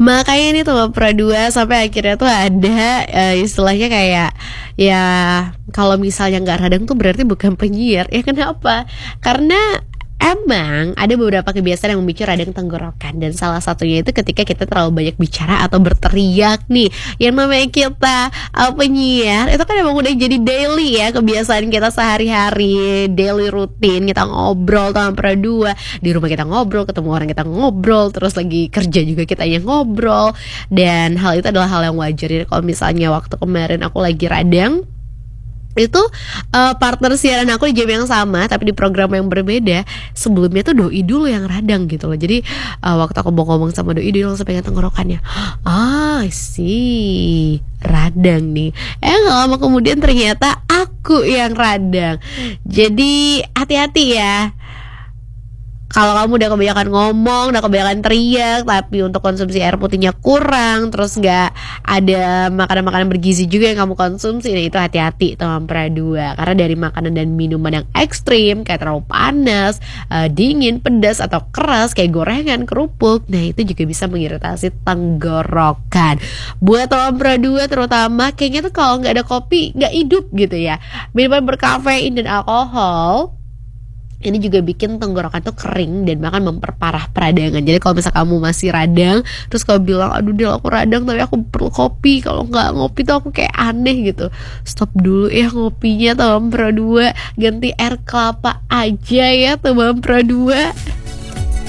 Makanya ini tuh Pra 2 sampai akhirnya tuh ada, istilahnya kayak, ya kalau misalnya nggak radang tuh berarti bukan penyiar, ya kenapa? Karena emang ada beberapa kebiasaan yang memicu radang tenggorokan dan salah satunya itu ketika kita terlalu banyak bicara atau berteriak nih. Yang namanya kita, penyiar itu kan emang udah jadi daily ya kebiasaan kita sehari-hari, daily rutin kita ngobrol sama Pra 2, di rumah kita ngobrol, ketemu orang kita ngobrol, terus lagi kerja juga kita yang ngobrol, dan hal itu adalah hal yang wajar. Jadi kalau misalnya waktu kemarin aku lagi radang itu, partner siaran aku di jam yang sama tapi di program yang berbeda, sebelumnya tuh doi dulu yang radang gitu loh. Jadi, waktu aku mau ngomong sama doi, dia langsung pegang tenggorokannya. Ah, I see, radang nih. Nggak lama kemudian ternyata aku yang radang. Jadi hati-hati ya. Kalau kamu udah kebanyakan ngomong, udah kebanyakan teriak, tapi untuk konsumsi air putihnya kurang, terus nggak ada makanan-makanan bergizi juga yang kamu konsumsi, nah itu hati-hati teman Pra 2. Karena dari makanan dan minuman yang ekstrim, kayak terlalu panas, dingin, pedas, atau keras, kayak gorengan, kerupuk, nah itu juga bisa mengiritasi tenggorokan. Buat teman Pra 2 terutama, kayaknya tuh kalau nggak ada kopi, nggak hidup gitu ya. Minuman berkafein dan alkohol ini juga bikin tenggorokan tuh kering dan bahkan memperparah peradangan. Jadi kalau misalnya kamu masih radang, terus kamu bilang, aduh Del aku radang tapi aku perlu kopi, kalau nggak ngopi tuh aku kayak aneh gitu, stop dulu ya ngopinya teman Pra 2, ganti air kelapa aja ya teman Pra 2.